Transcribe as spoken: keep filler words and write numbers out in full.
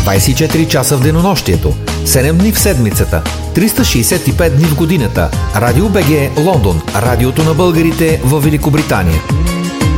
двайсет и четири часа в денонощието, седем дни в седмицата, триста шейсет и пет дни в годината. Радио БГ Лондон, радиото на българите в Великобритания.